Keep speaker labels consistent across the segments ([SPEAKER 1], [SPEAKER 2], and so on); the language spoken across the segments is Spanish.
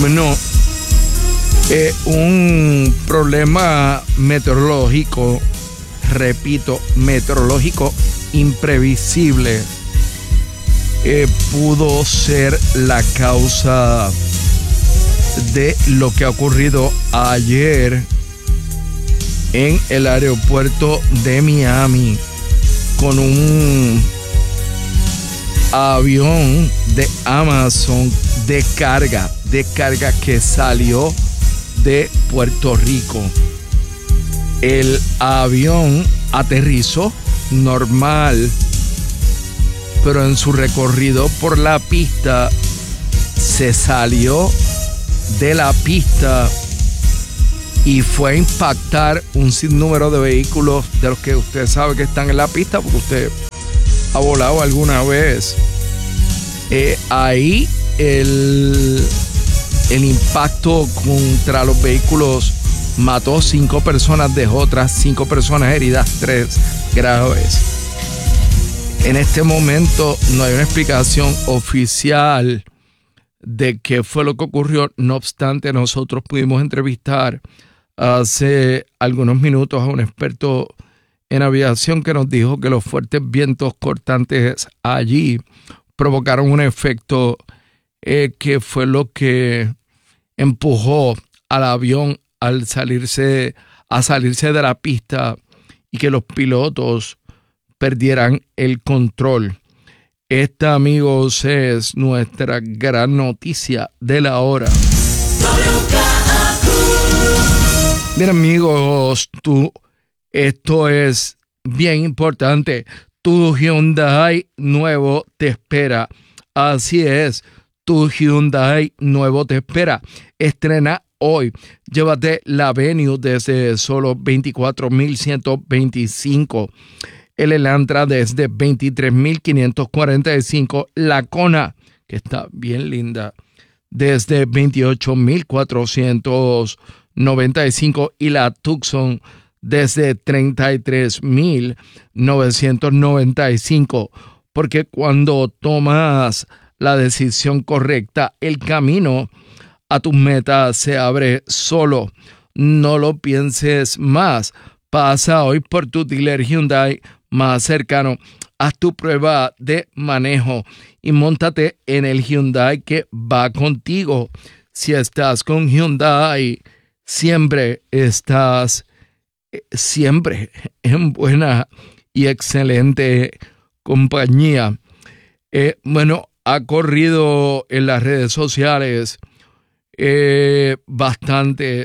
[SPEAKER 1] Bueno, un problema meteorológico, repito, meteorológico imprevisible, pudo ser la causa de lo que ha ocurrido ayer en el aeropuerto de Miami con un avión de Amazon de carga que salió de Puerto Rico. El avión aterrizó normal, pero en su recorrido por la pista se salió de la pista y fue a impactar un sinnúmero de vehículos de los que usted sabe que están en la pista porque usted ha volado alguna vez. Ahí el impacto contra los vehículos mató 5 personas, dejó otras 5 personas heridas, 3 graves. En este momento no hay una explicación oficial de qué fue lo que ocurrió. No obstante, nosotros pudimos entrevistar hace algunos minutos a un experto en aviación que nos dijo que los fuertes vientos cortantes allí provocaron un efecto que fue lo que empujó al avión a salirse de la pista y que los pilotos perdieran el control. Esta, amigos, es nuestra gran noticia de la hora. Bien, amigos, esto es bien importante. Tu Hyundai nuevo te espera. Así es, tu Hyundai nuevo te espera. Estrena hoy. Llévate la Venue desde solo $24,125. El Elantra desde $23,545. La Kona, que está bien linda, desde $28,495. Y la Tucson desde $33,995. Porque cuando tomas la decisión correcta, el camino a tus metas se abre solo. No lo pienses más. Pasa hoy por tu dealer Hyundai más cercano. Haz tu prueba de manejo y móntate en el Hyundai que va contigo. Si estás con Hyundai, siempre estás en buena y excelente compañía. Bueno, ha corrido en las redes sociales bastante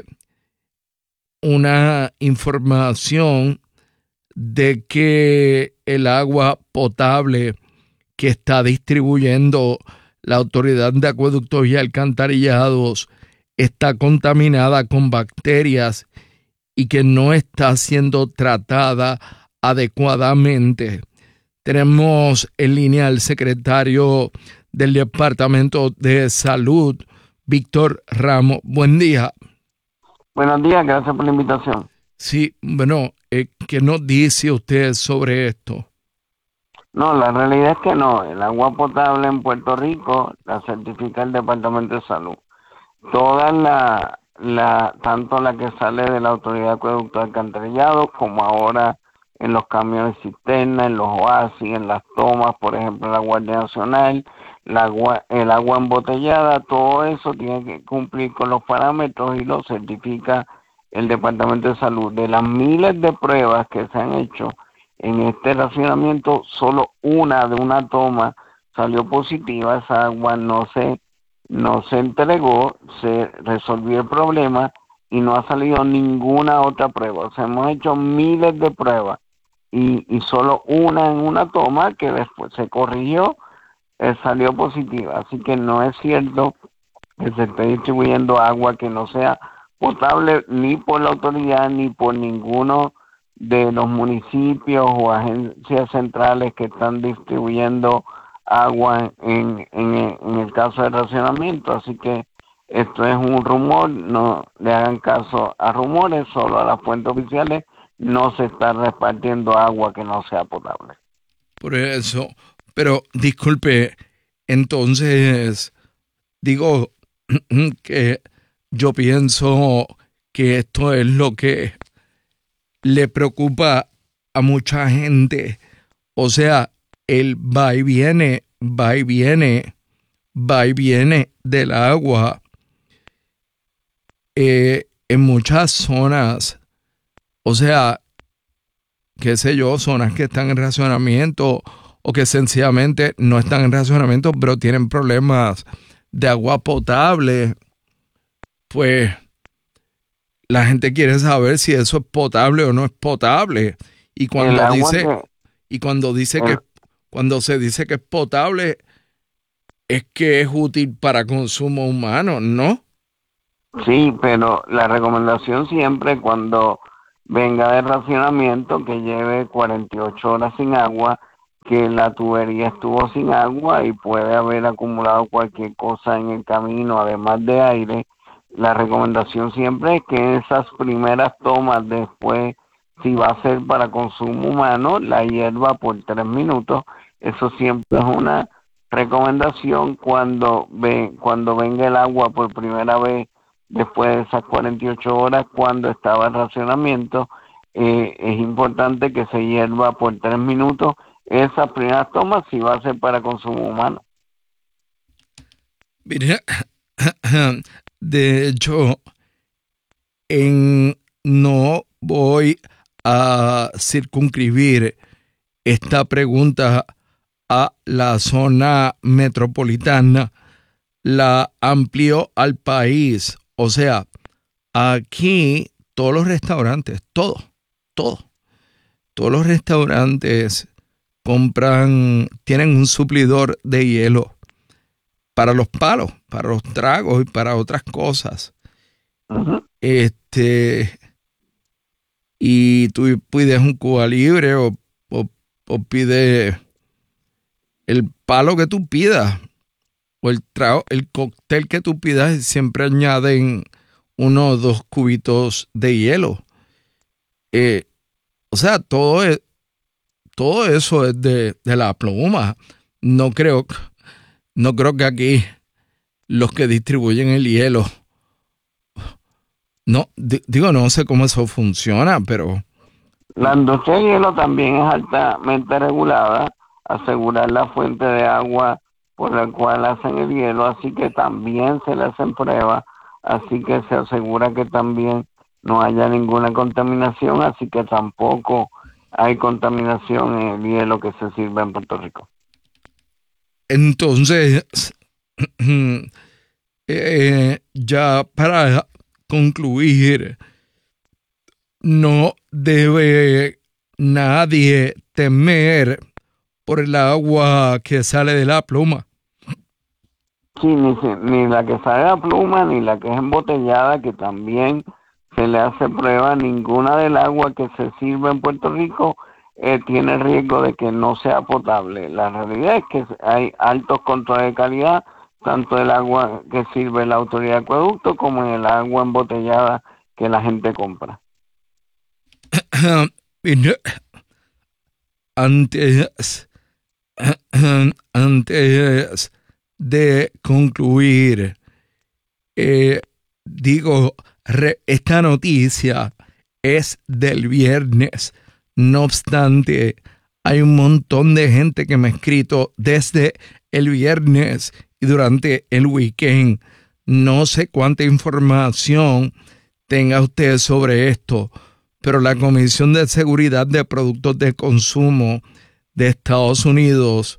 [SPEAKER 1] una información de que el agua potable que está distribuyendo la Autoridad de Acueductos y Alcantarillados está contaminada con bacterias y que no está siendo tratada adecuadamente. Tenemos en línea al secretario del Departamento de Salud, Víctor Ramos. Buen día.
[SPEAKER 2] Buenos días, gracias por la invitación.
[SPEAKER 1] Sí, bueno, ¿qué nos dice usted sobre esto?
[SPEAKER 2] No, la realidad es que no. El agua potable en Puerto Rico la certifica el Departamento de Salud. Toda tanto la que sale de la Autoridad de Acueductos y Alcantarillados, como ahora en los camiones cisterna, en los oasis, en las tomas, por ejemplo, en la Guardia Nacional, el agua embotellada, todo eso tiene que cumplir con los parámetros y lo certifica el Departamento de Salud. De las miles de pruebas que se han hecho en este racionamiento, solo una de una toma salió positiva. Esa agua no se entregó, se resolvió el problema y no ha salido ninguna otra prueba. O sea, hemos hecho miles de pruebas y solo una en una toma que después se corrigió, salió positiva. Así que no es cierto que se esté distribuyendo agua que no sea potable ni por la autoridad ni por ninguno de los municipios o agencias centrales que están distribuyendo agua en el caso del racionamiento. Así que esto es un rumor, no le hagan caso a rumores, solo a las fuentes oficiales. No se está repartiendo agua que no sea potable.
[SPEAKER 1] Por eso, pero disculpe, entonces, digo, que yo pienso que esto es lo que le preocupa a mucha gente. O sea, el va y viene, va y viene, va y viene del agua en muchas zonas. O sea, qué sé yo, zonas que están en racionamiento o que sencillamente no están en racionamiento, pero tienen problemas de agua potable. Pues la gente quiere saber si eso es potable o no es potable. Y
[SPEAKER 2] El
[SPEAKER 1] cuando
[SPEAKER 2] agua
[SPEAKER 1] dice,
[SPEAKER 2] que,
[SPEAKER 1] y cuando dice
[SPEAKER 2] el,
[SPEAKER 1] cuando se dice que es potable, es que es útil para consumo humano, ¿no?
[SPEAKER 2] sí, pero la recomendación siempre cuando venga de racionamiento que lleve 48 horas sin agua, que la tubería estuvo sin agua y puede haber acumulado cualquier cosa en el camino, además de aire. La recomendación siempre es que esas primeras tomas después, si va a ser para consumo humano, la hierva por 3 minutos. Eso siempre es una recomendación cuando venga el agua por primera vez después de esas 48 horas cuando estaba en racionamiento. Es importante que se hierva por 3 minutos esas primeras tomas si va a ser para consumo humano.
[SPEAKER 1] Mira, de hecho, no voy a circunscribir esta pregunta a la zona metropolitana, la amplió al país. O sea, aquí todos los restaurantes, todos los restaurantes tienen un suplidor de hielo para los palos, para los tragos y para otras cosas.
[SPEAKER 2] Uh-huh.
[SPEAKER 1] Y tú pides un Cuba Libre o pides el palo que tú pidas o el cóctel que tú pidas, y siempre añaden 1 o 2 cubitos de hielo. O sea, todo eso es de la pluma. No creo que aquí los que distribuyen el hielo, no, digo, no sé cómo eso funciona, pero
[SPEAKER 2] La industria del hielo también es altamente regulada, asegurar la fuente de agua por la cual hacen el hielo, así que también se le hacen pruebas, así que se asegura que también no haya ninguna contaminación, así que tampoco hay contaminación en el hielo que se sirve en Puerto Rico.
[SPEAKER 1] entonces, ya para concluir, no debe nadie temer por el agua que sale de la pluma.
[SPEAKER 2] Sí, ni la que sale de la pluma, ni la que es embotellada, que también se le hace prueba, ninguna del agua que se sirve en Puerto Rico tiene riesgo de que no sea potable. La realidad es que hay altos controles de calidad, tanto del agua que sirve la autoridad de acueducto como en el agua embotellada que la gente compra.
[SPEAKER 1] Antes, antes de concluir, digo, esta noticia es del viernes. No obstante, hay un montón de gente que me ha escrito desde el viernes y durante el weekend. No sé cuánta información tenga usted sobre esto, pero la Comisión de Seguridad de Productos de Consumo de Estados Unidos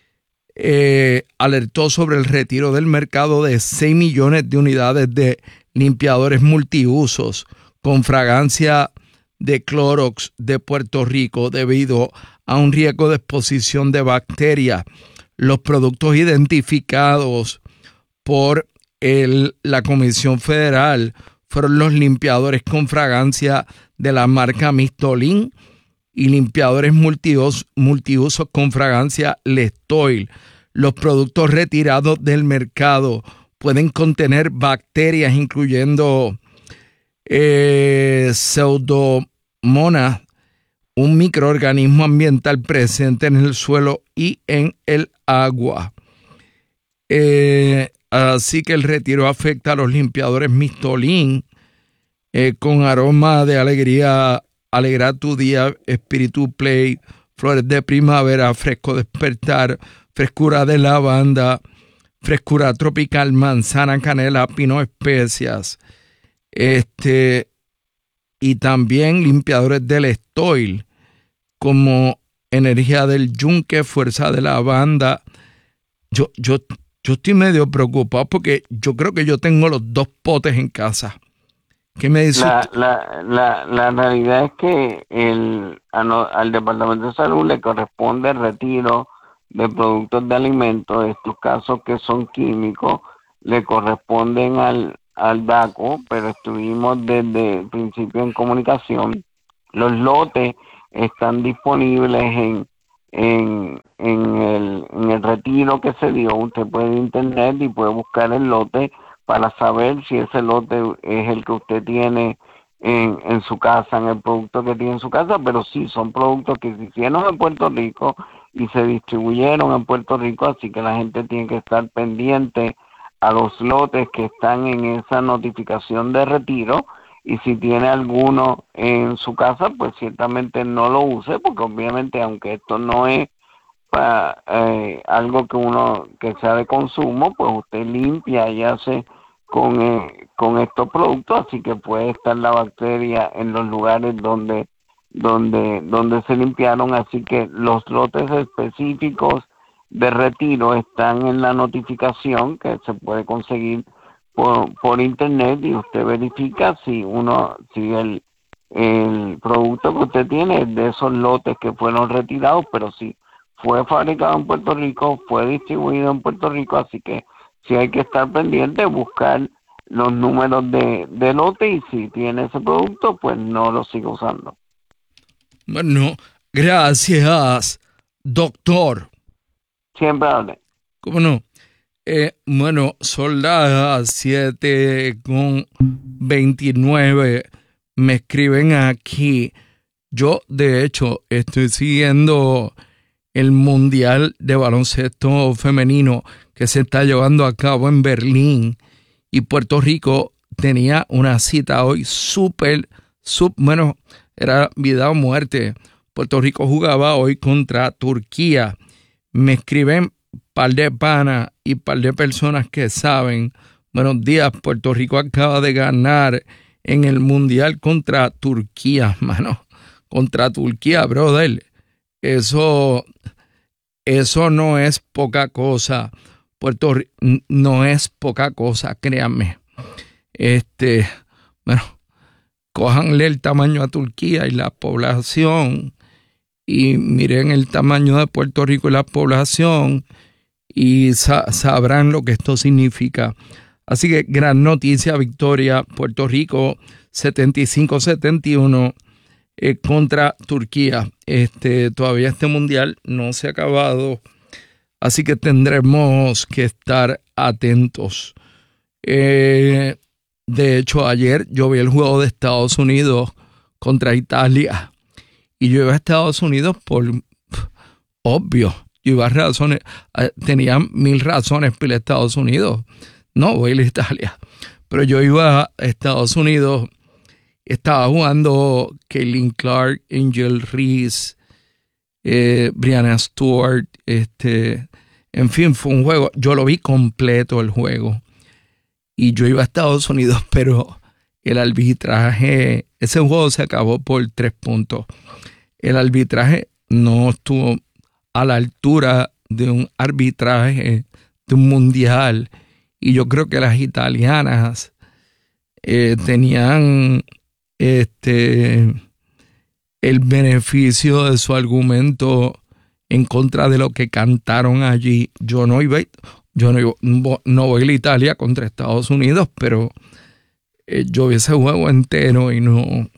[SPEAKER 1] alertó sobre el retiro del mercado de 6 millones de unidades de limpiadores multiusos con fragancia de Clorox de Puerto Rico debido a un riesgo de exposición de bacterias. Los productos identificados por la Comisión Federal fueron los limpiadores con fragancia de la marca Mistolin y limpiadores multiusos con fragancia Lestoil. Los productos retirados del mercado pueden contener bacterias incluyendo Pseudomonas, un microorganismo ambiental presente en el suelo y en el agua. así que el retiro afecta a los limpiadores Mistolín, con aroma de alegría, alegra tu día, Espíritu Play, flores de primavera, fresco despertar, frescura de lavanda, frescura tropical, manzana, canela, pino, especias. Y también limpiadores del Estoil, como energía del yunque, fuerza de lavanda. Yo estoy medio preocupado porque yo creo que yo tengo los 2 potes en casa. ¿Qué me dice usted?
[SPEAKER 2] La realidad es que al Departamento de Salud le corresponde el retiro de productos de alimentos. Estos casos que son químicos le corresponden al DACO, pero estuvimos desde el principio en comunicación. Los lotes están disponibles en el retiro que se dio. Usted puede ir a internet y puede buscar el lote para saber si ese lote es el que usted tiene en su casa, en el producto que tiene en su casa, pero sí son productos que se hicieron en Puerto Rico y se distribuyeron en Puerto Rico, así que la gente tiene que estar pendiente a los lotes que están en esa notificación de retiro, y si tiene alguno en su casa, pues ciertamente no lo use, porque obviamente aunque esto no es para algo que sea de consumo, pues usted limpia y hace con estos productos, así que puede estar la bacteria en los lugares donde se limpiaron, así que los lotes específicos de retiro están en la notificación que se puede conseguir por internet, y usted verifica si el producto que usted tiene es de esos lotes que fueron retirados, pero si fue fabricado en Puerto Rico, fue distribuido en Puerto Rico, así que sí hay que estar pendiente, buscar los números de lote, y si tiene ese producto, pues no lo siga usando.
[SPEAKER 1] Bueno, gracias, doctor.
[SPEAKER 2] Siempre hable.
[SPEAKER 1] ¿Cómo no? Bueno, son las 7:29. Me escriben aquí. Yo, de hecho, estoy siguiendo el Mundial de Baloncesto Femenino que se está llevando a cabo en Berlín, y Puerto Rico tenía una cita hoy bueno, era vida o muerte. Puerto Rico jugaba hoy contra Turquía. Me escriben par de panas y par de personas que saben. Buenos días, Puerto Rico acaba de ganar en el Mundial contra Turquía, mano. Contra Turquía, brother. Eso no es poca cosa. Puerto Rico no es poca cosa, créanme. Bueno, cójanle el tamaño a Turquía y la población, y miren el tamaño de Puerto Rico y la población, y sabrán lo que esto significa. Así que gran noticia, victoria, Puerto Rico 75-71 contra Turquía. Todavía este mundial no se ha acabado, así que tendremos que estar atentos. De hecho, ayer yo vi el juego de Estados Unidos contra Italia, y yo iba a Estados Unidos por obvio. Yo iba a razones, tenía 1000 razones para ir a Estados Unidos. No voy a ir a Italia, pero yo iba a Estados Unidos. Estaba jugando Caitlin Clark, Angel Reese, Brianna Stewart. En fin, fue un juego. Yo lo vi completo el juego. Y yo iba a Estados Unidos, pero el arbitraje, ese juego se acabó por 3 puntos. El arbitraje no estuvo a la altura de un arbitraje de un mundial. Y yo creo que las italianas tenían el beneficio de su argumento en contra de lo que cantaron allí. No voy a Italia contra Estados Unidos, pero yo vi ese juego entero y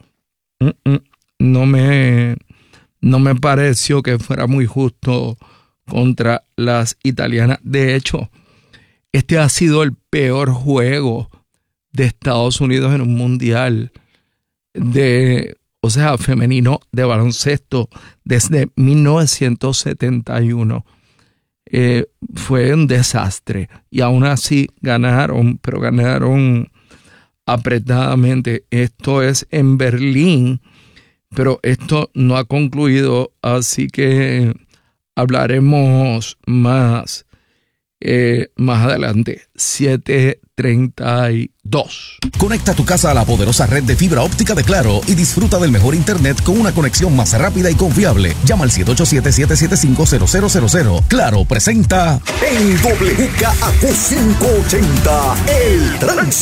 [SPEAKER 1] no me pareció que fuera muy justo contra las italianas. De hecho, este ha sido el peor juego de Estados Unidos en un mundial femenino de baloncesto desde 1971. fue un desastre. Y aún así ganaron, pero ganaron apretadamente. Esto es en Berlín, pero esto no ha concluido, así que hablaremos más adelante. 7:32.
[SPEAKER 3] Conecta tu casa a la poderosa red de fibra óptica de Claro y disfruta del mejor internet con una conexión más rápida y confiable. Llama al 787-775-0000. Claro presenta
[SPEAKER 4] en WKAQ 580 El Tránsito.